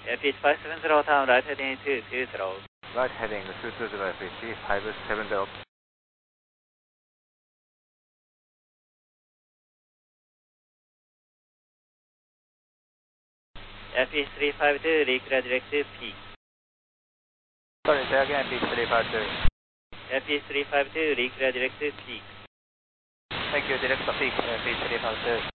FH 570 town, right heading 220. Right heading 220 FH 570. FH 352, reclear direct to peak. Sorry, say again, FH 352. FH 352, reclear direct to peak. Thank you, direct to peak, FH 352.